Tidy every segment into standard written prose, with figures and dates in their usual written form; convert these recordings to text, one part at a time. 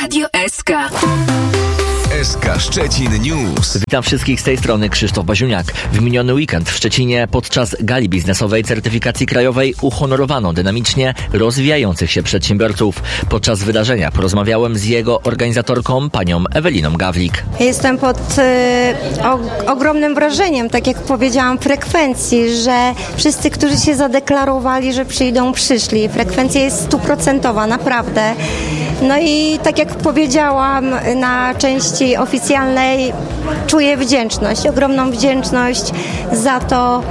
Radio SK. SK Szczecin News. Witam wszystkich z tej strony, Krzysztof Baziuniak. W miniony weekend w Szczecinie podczas gali biznesowej certyfikacji krajowej uhonorowano dynamicznie rozwijających się przedsiębiorców. Podczas wydarzenia porozmawiałem z jego organizatorką, panią Eweliną Gawlik. Jestem pod ogromnym wrażeniem, tak jak powiedziałam, frekwencji, że wszyscy, którzy się zadeklarowali, że przyjdą, przyszli. Frekwencja jest 100%, naprawdę. No i tak jak powiedziałam na części oficjalnej, czuję wdzięczność, ogromną wdzięczność za to,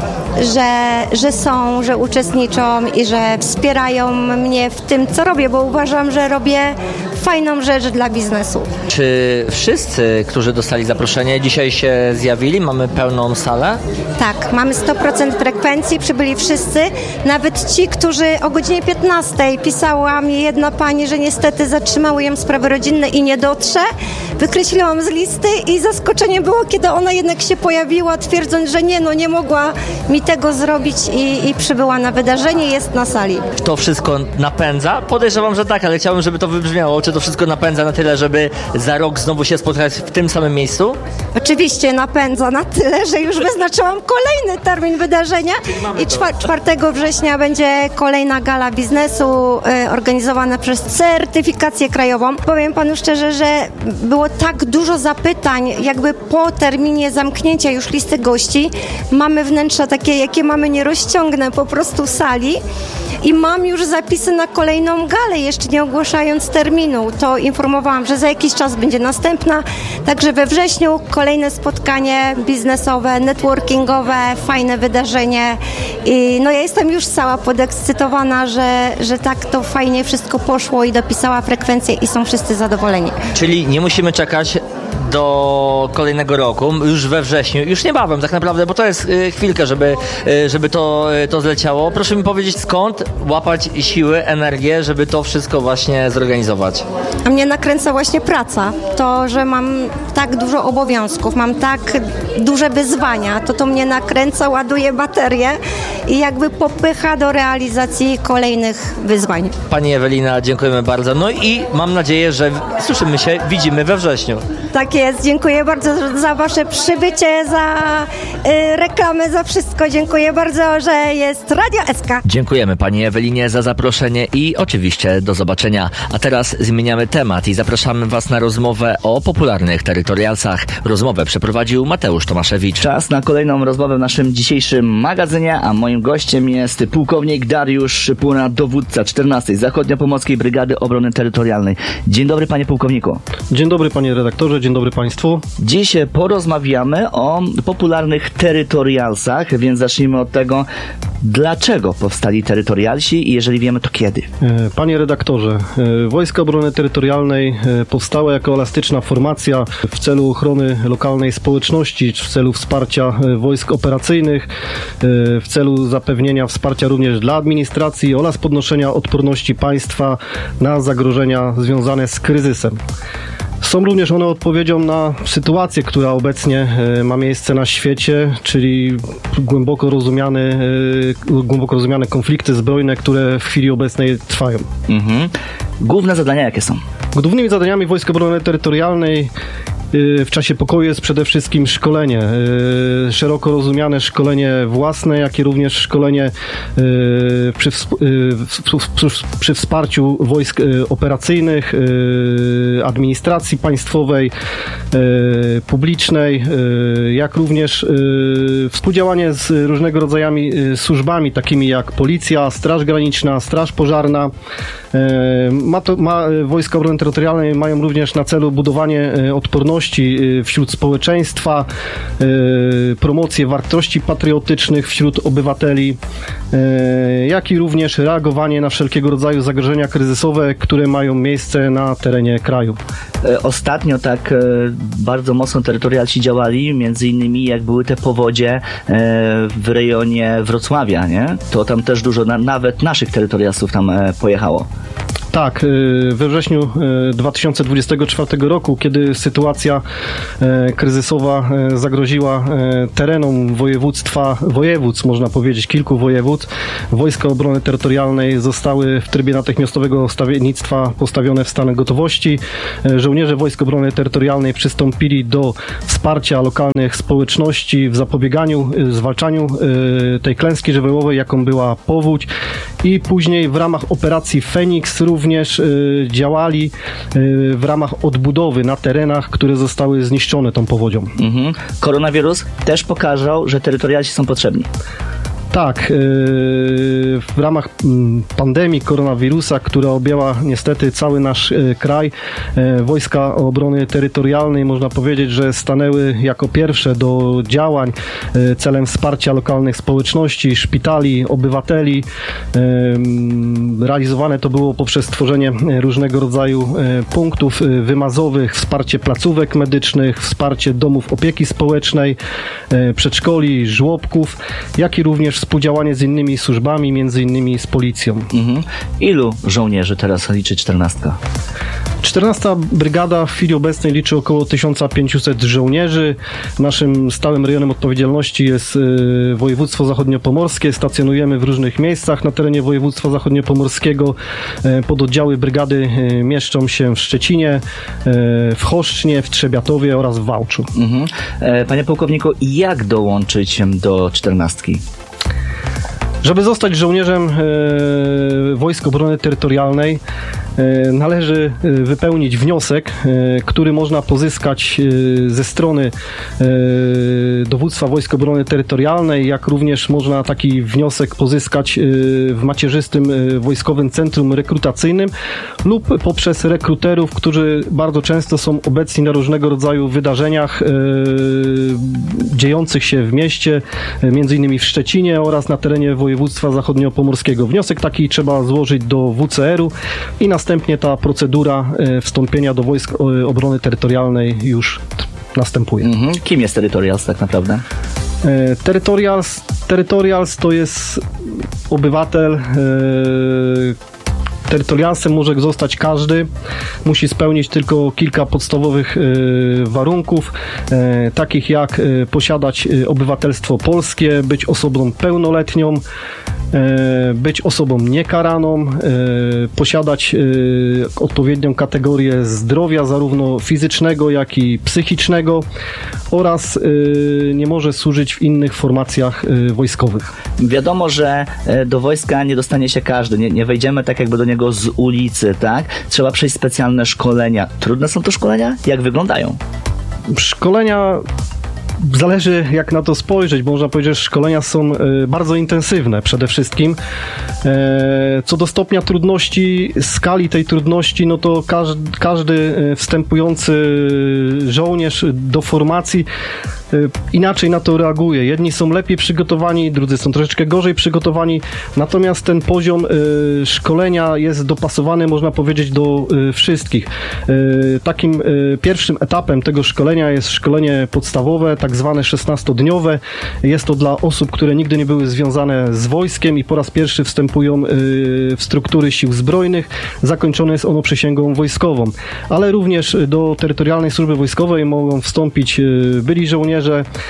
że uczestniczą i że wspierają mnie w tym, co robię, bo uważam, że robię fajną rzecz dla biznesu. Czy wszyscy, którzy dostali zaproszenie, dzisiaj się zjawili? Mamy pełną salę? Tak, mamy 100% frekwencji, przybyli wszyscy, nawet ci, którzy o godzinie 15 pisała mi jedna pani, że niestety zatrzymały ją sprawy rodzinne i nie dotrze. Wykreśliłam z listy i zaskoczenie było, kiedy ona jednak się pojawiła, twierdząc, że nie mogła mi tego zrobić i przybyła na wydarzenie, jest na sali. To wszystko napędza? Podejrzewam, że tak, ale chciałbym, żeby to wybrzmiało. Czy to wszystko napędza na tyle, żeby za rok znowu się spotkać w tym samym miejscu? Oczywiście napędza na tyle, że już wyznaczyłam kolejny termin wydarzenia i 4 września będzie kolejna gala biznesu organizowana przez certyfikację krajową. Powiem panu szczerze, że było tak dużo zapytań, jakby po terminie zamknięcia już listy gości. Mamy wnętrza takie, jakie mamy, nie rozciągnę po prostu sali i mam już zapisy na kolejną galę, jeszcze nie ogłaszając terminu. To informowałam, że za jakiś czas będzie następna, także we wrześniu kolejne spotkanie biznesowe, networkingowe, fajne wydarzenie i ja jestem już cała podekscytowana, że tak to fajnie wszystko poszło i dopisała frekwencję i są wszyscy zadowoleni. Czyli nie musimy czekać do kolejnego roku, już we wrześniu, już niebawem tak naprawdę, bo to jest chwilkę, żeby to zleciało. Proszę mi powiedzieć, skąd łapać siły, energię, żeby to wszystko właśnie zorganizować? A mnie nakręca właśnie praca. To, że mam tak dużo obowiązków, mam tak duże wyzwania, to mnie nakręca, ładuje baterię i jakby popycha do realizacji kolejnych wyzwań. Pani Ewelina, dziękujemy bardzo. No i mam nadzieję, że słyszymy się, widzimy we wrześniu. Tak jest. Dziękuję bardzo za wasze przybycie, za reklamę, za wszystko. Dziękuję bardzo, że jest Radio SK. Dziękujemy pani Ewelinie za zaproszenie i oczywiście do zobaczenia. A teraz zmieniamy temat i zapraszamy was na rozmowę o popularnych terytorialsach. Rozmowę przeprowadził Mateusz Tomaszewicz. Czas na kolejną rozmowę w naszym dzisiejszym magazynie, a moim gościem jest pułkownik Dariusz Szypura, dowódca 14. Zachodnio-Pomorskiej Brygady Obrony Terytorialnej. Dzień dobry, panie pułkowniku. Dzień dobry, panie redaktorze, dzień dobry państwu. Dziś porozmawiamy o popularnych terytorialsach, więc zacznijmy od tego, dlaczego powstali terytorialsi i jeżeli wiemy, to kiedy? Panie redaktorze, Wojska Obrony Terytorialnej powstały jako elastyczna formacja w celu ochrony lokalnej społeczności, w celu wsparcia wojsk operacyjnych, w celu zapewnienia wsparcia również dla administracji oraz podnoszenia odporności państwa na zagrożenia związane z kryzysem. Są również one odpowiedzią na sytuację, która obecnie ma miejsce na świecie, czyli głęboko rozumiane konflikty zbrojne, które w chwili obecnej trwają. Główne zadania jakie są? Głównymi zadaniami Wojsk Obrony Terytorialnej w czasie pokoju jest przede wszystkim szkolenie, szeroko rozumiane szkolenie własne, jak i również szkolenie przy wsparciu wojsk operacyjnych, administracji państwowej, publicznej, jak również współdziałanie z różnego rodzaju służbami, takimi jak Policja, Straż Graniczna, Straż Pożarna. Wojska Obrony Terytorialnej mają również na celu budowanie odporności wśród społeczeństwa, promocję wartości patriotycznych wśród obywateli, jak i również reagowanie na wszelkiego rodzaju zagrożenia kryzysowe, które mają miejsce na terenie kraju. Ostatnio tak bardzo mocno terytorialsi działali, między innymi jak były te powodzie w rejonie Wrocławia, nie? To tam też dużo, nawet naszych terytorialsów tam pojechało. Tak, we wrześniu 2024 roku, kiedy sytuacja kryzysowa zagroziła terenom województw, można powiedzieć, kilku województw, Wojska Obrony Terytorialnej zostały w trybie natychmiastowego stawiennictwa postawione w stan gotowości. Żołnierze Wojsk Obrony Terytorialnej przystąpili do wsparcia lokalnych społeczności w zapobieganiu, zwalczaniu tej klęski żywiołowej, jaką była powódź, i później w ramach operacji Feniks również działali w ramach odbudowy na terenach, które zostały zniszczone tą powodzią. Koronawirus też pokazał, że terytorialsi są potrzebni. Tak, w ramach pandemii koronawirusa, która objęła niestety cały nasz kraj, Wojska Obrony Terytorialnej, można powiedzieć, że stanęły jako pierwsze do działań celem wsparcia lokalnych społeczności, szpitali, obywateli. Realizowane to było poprzez tworzenie różnego rodzaju punktów wymazowych, wsparcie placówek medycznych, wsparcie domów opieki społecznej, przedszkoli, żłobków, jak i również współdziałanie z innymi służbami, między innymi z policją. Ilu żołnierzy teraz liczy 14? 14. Brygada w chwili obecnej liczy około 1500 żołnierzy. Naszym stałym rejonem odpowiedzialności jest województwo zachodniopomorskie. Stacjonujemy w różnych miejscach na terenie województwa zachodniopomorskiego. Pododdziały brygady mieszczą się w Szczecinie, w Choszcznie, w Trzebiatowie oraz w Wałczu. Panie pułkowniku, jak dołączyć do 14? Żeby zostać żołnierzem Wojsk Obrony Terytorialnej, należy wypełnić wniosek, który można pozyskać ze strony Dowództwa Wojsk Obrony Terytorialnej, jak również można taki wniosek pozyskać w macierzystym Wojskowym Centrum Rekrutacyjnym lub poprzez rekruterów, którzy bardzo często są obecni na różnego rodzaju wydarzeniach dziejących się w mieście, między innymi w Szczecinie oraz na terenie województwa zachodniopomorskiego. Wniosek taki trzeba złożyć do WCR-u i następnie ta procedura wstąpienia do Wojsk Obrony Terytorialnej już następuje. Kim jest Territorials tak naprawdę? Territorials to jest obywatel. Terytorialsem może zostać każdy. Musi spełnić tylko kilka podstawowych warunków, takich jak posiadać obywatelstwo polskie, być osobą pełnoletnią, być osobą niekaraną, posiadać odpowiednią kategorię zdrowia, zarówno fizycznego, jak i psychicznego, oraz nie może służyć w innych formacjach wojskowych. Wiadomo, że do wojska nie dostanie się każdy. Nie wejdziemy tak jakby do niego z ulicy, tak? Trzeba przejść specjalne szkolenia. Trudne są to szkolenia? Jak wyglądają? Szkolenia... Zależy, jak na to spojrzeć, bo można powiedzieć, że szkolenia są bardzo intensywne przede wszystkim. Co do stopnia trudności, skali tej trudności, no to każdy wstępujący żołnierz do formacji inaczej na to reaguje. Jedni są lepiej przygotowani, drudzy są troszeczkę gorzej przygotowani, natomiast ten poziom szkolenia jest dopasowany, można powiedzieć, do wszystkich. Takim pierwszym etapem tego szkolenia jest szkolenie podstawowe, tak zwane 16-dniowe. Jest to dla osób, które nigdy nie były związane z wojskiem i po raz pierwszy wstępują w struktury sił zbrojnych. Zakończone jest ono przysięgą wojskową. Ale również do Terytorialnej Służby Wojskowej mogą wstąpić byli żołnierze,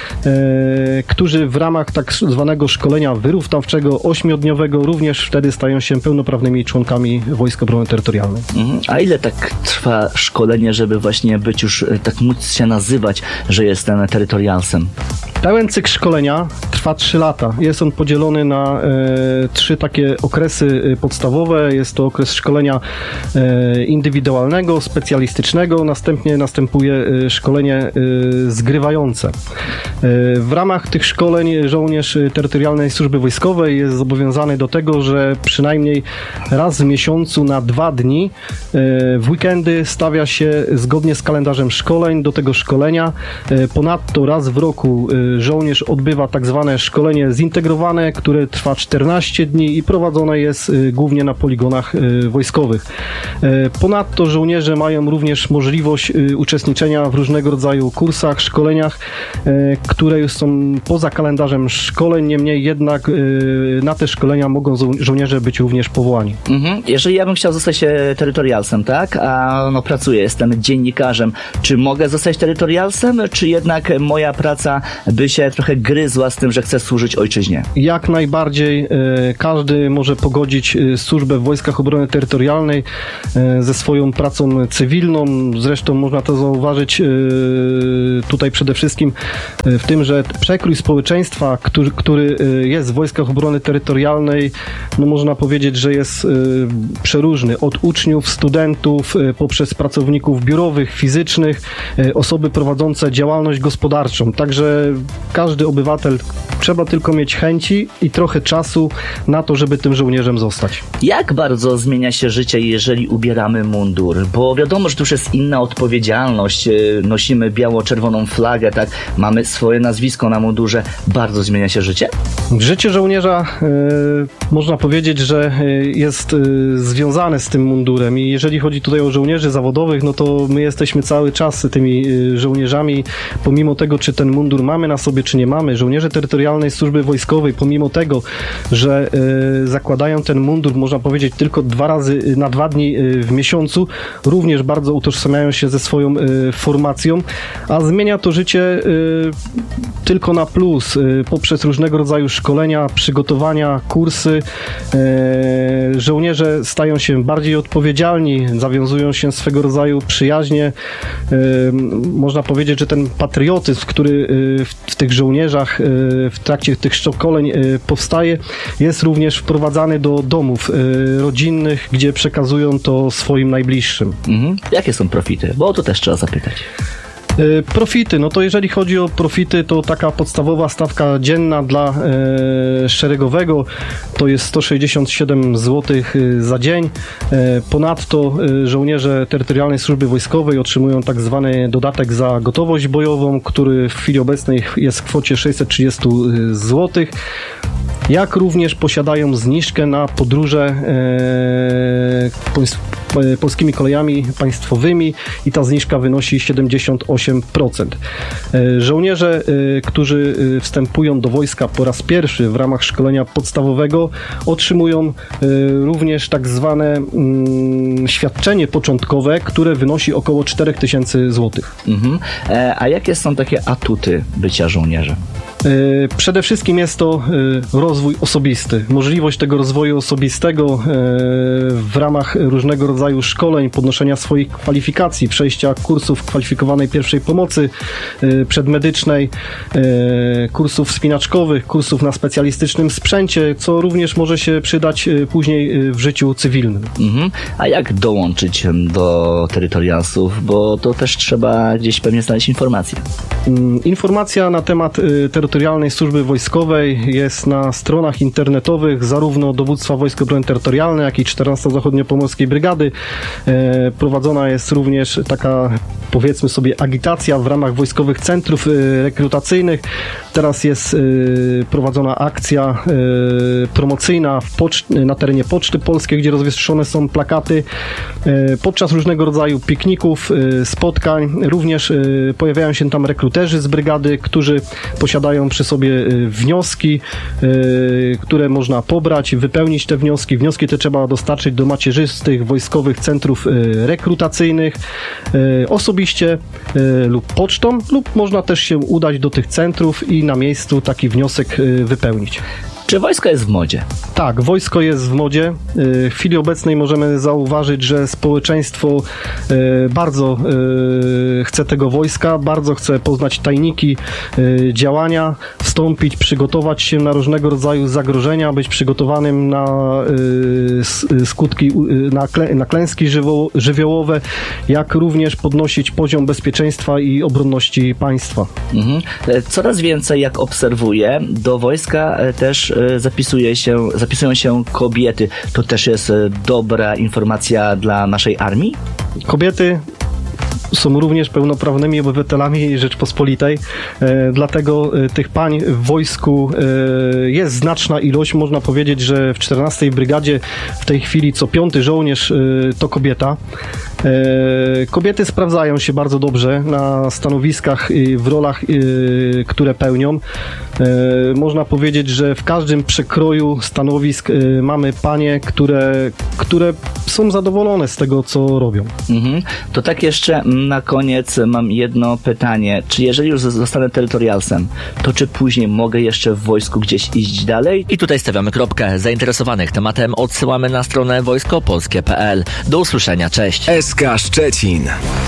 którzy w ramach tak zwanego szkolenia wyrównawczego 8-dniowego również wtedy stają się pełnoprawnymi członkami Wojsk Obrony Terytorialnej. A ile tak trwa szkolenie, żeby właśnie być już, tak móc się nazywać, że jestem terytorialsem? Pełen cykl szkolenia trwa 3 lata. Jest on podzielony na 3 takie okresy podstawowe. Jest to okres szkolenia indywidualnego, specjalistycznego, następnie następuje szkolenie zgrywające. W ramach tych szkoleń żołnierz Terytorialnej Służby Wojskowej jest zobowiązany do tego, że przynajmniej raz w miesiącu na 2 dni w weekendy stawia się zgodnie z kalendarzem szkoleń do tego szkolenia. Ponadto raz w roku żołnierz odbywa tak zwane szkolenie zintegrowane, które trwa 14 dni i prowadzone jest głównie na poligonach wojskowych. Ponadto żołnierze mają również możliwość uczestniczenia w różnego rodzaju kursach, szkoleniach które już są poza kalendarzem szkoleń, niemniej jednak na te szkolenia mogą żołnierze być również powołani. Jeżeli ja bym chciał zostać terytorialsem, tak, a no pracuję, jestem dziennikarzem, czy mogę zostać terytorialsem, czy jednak moja praca by się trochę gryzła z tym, że chcę służyć ojczyźnie? Jak najbardziej każdy może pogodzić służbę w Wojskach Obrony Terytorialnej ze swoją pracą cywilną. Zresztą można to zauważyć tutaj przede wszystkim w tym, że przekrój społeczeństwa, który jest w Wojskach Obrony Terytorialnej, no można powiedzieć, że jest przeróżny. Od uczniów, studentów, poprzez pracowników biurowych, fizycznych, osoby prowadzące działalność gospodarczą. Także każdy obywatel, trzeba tylko mieć chęci i trochę czasu na to, żeby tym żołnierzem zostać. Jak bardzo zmienia się życie, jeżeli ubieramy mundur? Bo wiadomo, że to już jest inna odpowiedzialność. Nosimy biało-czerwoną flagę, tak? Mamy swoje nazwisko na mundurze. Bardzo zmienia się życie? Życie żołnierza można powiedzieć, że jest związane z tym mundurem i jeżeli chodzi tutaj o żołnierzy zawodowych, no to my jesteśmy cały czas tymi żołnierzami, pomimo tego, czy ten mundur mamy na sobie, czy nie mamy. Żołnierze Terytorialnej Służby Wojskowej, pomimo tego, że zakładają ten mundur, można powiedzieć, tylko 2 razy na 2 dni w miesiącu, również bardzo utożsamiają się ze swoją formacją, a zmienia to życie tylko na plus, poprzez różnego rodzaju szkolenia, przygotowania, kursy. Żołnierze stają się bardziej odpowiedzialni, zawiązują się swego rodzaju przyjaźnie. Można powiedzieć, że ten patriotyzm, który w tych żołnierzach w trakcie tych szkoleń powstaje, jest również wprowadzany do domów rodzinnych, gdzie przekazują to swoim najbliższym. Jakie są profity? Bo o to też trzeba zapytać. Profity, no to jeżeli chodzi o profity, to taka podstawowa stawka dzienna dla szeregowego to jest 167 zł za dzień. Ponadto żołnierze Terytorialnej Służby Wojskowej otrzymują tak zwany dodatek za gotowość bojową, który w chwili obecnej jest w kwocie 630 zł. Jak również posiadają zniżkę na podróże polskimi kolejami państwowymi i ta zniżka wynosi 78%. Żołnierze, którzy wstępują do wojska po raz pierwszy w ramach szkolenia podstawowego, otrzymują również tak zwane świadczenie początkowe, które wynosi około 4000 zł. A jakie są takie atuty bycia żołnierzem? Przede wszystkim jest to rozwój osobisty. Możliwość tego rozwoju osobistego w ramach różnego rodzaju szkoleń, podnoszenia swoich kwalifikacji, przejścia kursów kwalifikowanej pierwszej pomocy przedmedycznej, kursów wspinaczkowych, kursów na specjalistycznym sprzęcie, co również może się przydać później w życiu cywilnym. A jak dołączyć do terytorialsów? Bo to też trzeba gdzieś pewnie znaleźć informacje. Informacja na temat Terytorialnej Służby Wojskowej jest na stronach internetowych zarówno Dowództwa Wojsk Obrony Terytorialnej, jak i 14 Zachodniopomorskiej Brygady. Prowadzona jest również taka, powiedzmy sobie, agitacja w ramach wojskowych centrów rekrutacyjnych. Teraz jest prowadzona akcja promocyjna na terenie Poczty Polskiej, gdzie rozwieszone są plakaty. Podczas różnego rodzaju pikników, spotkań również pojawiają się tam rekruterzy z brygady, którzy posiadają przy sobie wnioski, które można pobrać, wypełnić te wnioski. Wnioski te trzeba dostarczyć do macierzystych wojskowych centrów rekrutacyjnych osobiście lub pocztą, lub można też się udać do tych centrów i na miejscu taki wniosek wypełnić. Czy wojsko jest w modzie? Tak, wojsko jest w modzie. W chwili obecnej możemy zauważyć, że społeczeństwo bardzo chce tego wojska, bardzo chce poznać tajniki działania, wstąpić, przygotować się na różnego rodzaju zagrożenia, być przygotowanym na skutki, na klęski żywiołowe, jak również podnosić poziom bezpieczeństwa i obronności państwa. Coraz więcej, jak obserwuję, do wojska też zapisują się kobiety. To też jest dobra informacja dla naszej armii? Kobiety są również pełnoprawnymi obywatelami Rzeczpospolitej, dlatego tych pań w wojsku jest znaczna ilość. Można powiedzieć, że w 14 Brygadzie w tej chwili co 5. żołnierz to kobieta. Kobiety sprawdzają się bardzo dobrze na stanowiskach i w rolach, które pełnią. Można powiedzieć, że w każdym przekroju stanowisk mamy panie, które są zadowolone z tego, co robią. To tak jeszcze na koniec mam jedno pytanie. Czy jeżeli już zostanę terytorialsem, to czy później mogę jeszcze w wojsku gdzieś iść dalej? I tutaj stawiamy kropkę. Zainteresowanych tematem odsyłamy na stronę wojskopolskie.pl. Do usłyszenia, cześć. SK Szczecin.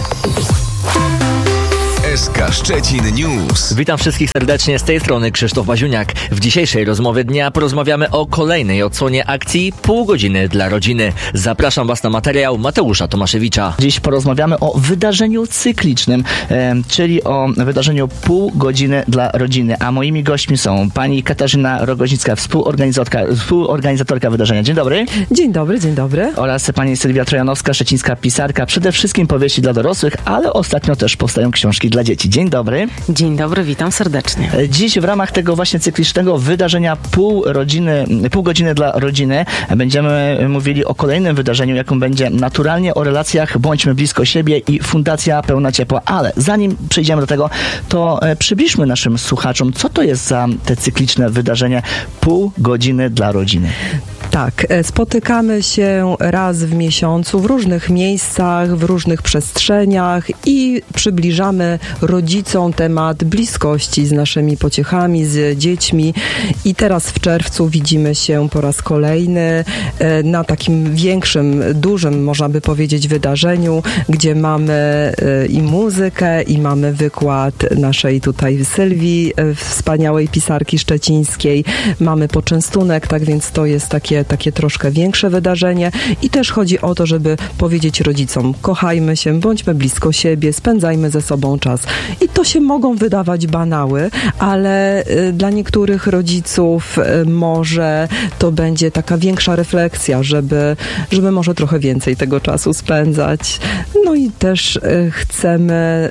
SK Szczecin News. Witam wszystkich serdecznie, z tej strony Krzysztof Baziuniak. W dzisiejszej rozmowie dnia porozmawiamy o kolejnej odsłonie akcji Pół godziny dla rodziny. Zapraszam Was na materiał Mateusza Tomaszewicza. Dziś porozmawiamy o wydarzeniu cyklicznym, czyli o wydarzeniu Pół godziny dla rodziny. A moimi gośćmi są pani Katarzyna Rogoźnicka, współorganizatorka wydarzenia. Dzień dobry. Dzień dobry, dzień dobry. Oraz pani Sylwia Trojanowska, szczecińska pisarka. Przede wszystkim powieści dla dorosłych, ale ostatnio też powstają książki dla dzieci. Dzień dobry. Dzień dobry, witam serdecznie. Dziś w ramach tego właśnie cyklicznego wydarzenia Pół godziny dla rodziny będziemy mówili o kolejnym wydarzeniu, jaką będzie Naturalnie o relacjach, bądźmy blisko siebie i Fundacja Pełna Ciepła. Ale zanim przejdziemy do tego, to przybliżmy naszym słuchaczom, co to jest za te cykliczne wydarzenie Pół godziny dla rodziny. Tak, spotykamy się raz w miesiącu w różnych miejscach, w różnych przestrzeniach i przybliżamy rodzicom temat bliskości z naszymi pociechami, z dziećmi. I teraz w czerwcu widzimy się po raz kolejny na takim większym, dużym, można by powiedzieć, wydarzeniu, gdzie mamy i muzykę, i mamy wykład naszej tutaj Sylwii, wspaniałej pisarki szczecińskiej. Mamy poczęstunek, tak więc to jest takie troszkę większe wydarzenie i też chodzi o to, żeby powiedzieć rodzicom: kochajmy się, bądźmy blisko siebie, spędzajmy ze sobą czas. I to się mogą wydawać banały, ale dla niektórych rodziców może to będzie taka większa refleksja, żeby może trochę więcej tego czasu spędzać. No i też chcemy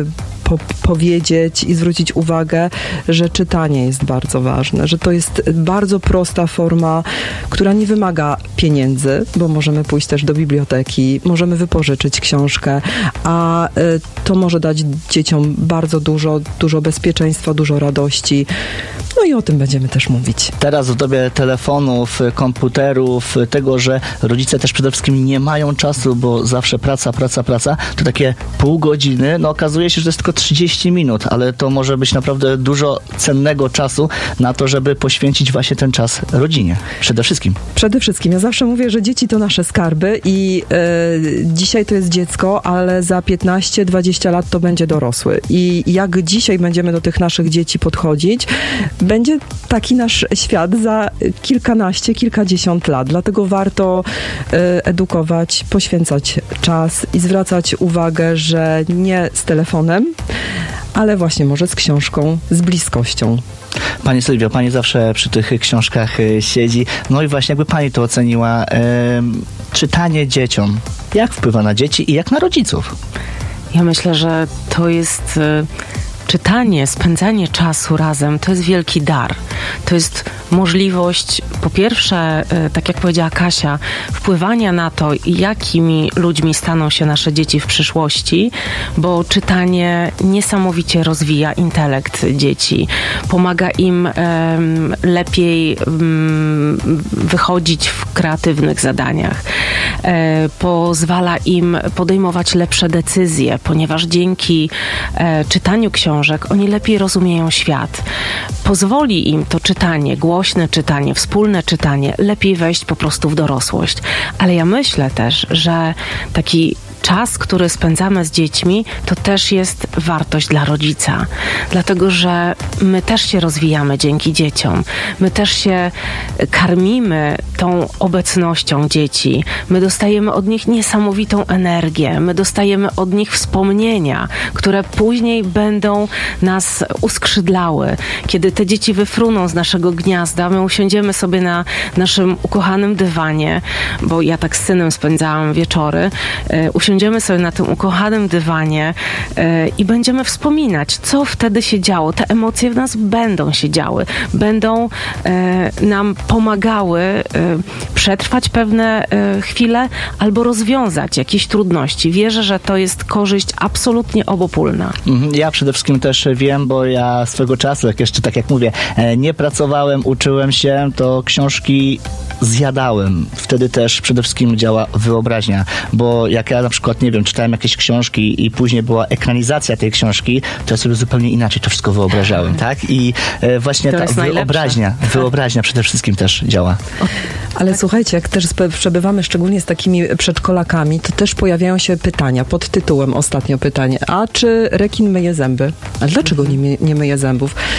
powiedzieć i zwrócić uwagę, że czytanie jest bardzo ważne, że to jest bardzo prosta forma, która nie wymaga pieniędzy, bo możemy pójść też do biblioteki, możemy wypożyczyć książkę, a to może dać dzieciom bardzo dużo bezpieczeństwa, dużo radości. No i o tym będziemy też mówić. Teraz w dobie telefonów, komputerów, tego, że rodzice też przede wszystkim nie mają czasu, bo zawsze praca, to takie pół godziny, no okazuje się, że to jest tylko 30 minut, ale to może być naprawdę dużo cennego czasu na to, żeby poświęcić właśnie ten czas rodzinie. Przede wszystkim. Ja zawsze mówię, że dzieci to nasze skarby i dzisiaj to jest dziecko, ale za 15-20 lat to będzie dorosły. I jak dzisiaj będziemy do tych naszych dzieci podchodzić, będzie taki nasz świat za kilkadziesiąt lat. Dlatego warto edukować, poświęcać czas i zwracać uwagę, że nie z telefonem, ale właśnie może z książką, z bliskością. Pani Sylwio, pani zawsze przy tych książkach siedzi. No i właśnie jakby pani to oceniła, czytanie dzieciom, jak wpływa na dzieci i jak na rodziców? Ja myślę, że to jest czytanie, spędzanie czasu razem, to jest wielki dar. To jest możliwość, po pierwsze, tak jak powiedziała Kasia, wpływania na to, jakimi ludźmi staną się nasze dzieci w przyszłości, bo czytanie niesamowicie rozwija intelekt dzieci. Pomaga im lepiej wychodzić w kreatywnych zadaniach. Pozwala im podejmować lepsze decyzje, ponieważ dzięki czytaniu książek oni lepiej rozumieją świat. Pozwoli im to czytanie, głośne czytanie, wspólne czytanie, lepiej wejść po prostu w dorosłość. Ale ja myślę też, że taki czas, który spędzamy z dziećmi, to też jest wartość dla rodzica. Dlatego, że my też się rozwijamy dzięki dzieciom. My też się karmimy tą obecnością dzieci. My dostajemy od nich niesamowitą energię. My dostajemy od nich wspomnienia, które później będą nas uskrzydlały. Kiedy te dzieci wyfruną z naszego gniazda, my usiądziemy sobie na naszym ukochanym dywanie, bo ja tak z synem spędzałam wieczory, usiądziemy usiądziemy sobie na tym ukochanym dywanie i będziemy wspominać, co wtedy się działo. Te emocje w nas będą się działy, będą nam pomagały przetrwać pewne chwile albo rozwiązać jakieś trudności. Wierzę, że to jest korzyść absolutnie obopólna. Ja przede wszystkim też wiem, bo ja swego czasu, jak jeszcze tak jak mówię, nie pracowałem, uczyłem się, to książki zjadałem. Wtedy też przede wszystkim działa wyobraźnia, bo jak ja na przykład, nie wiem, czytałem jakieś książki i później była ekranizacja tej książki, to ja sobie zupełnie inaczej to wszystko wyobrażałem, tak? I właśnie to ta wyobraźnia przede wszystkim też działa. Ale słuchajcie, jak też przebywamy szczególnie z takimi przedszkolakami, to też pojawiają się pytania pod tytułem, ostatnio pytanie, a czy rekin myje zęby? A dlaczego nie myje zębów?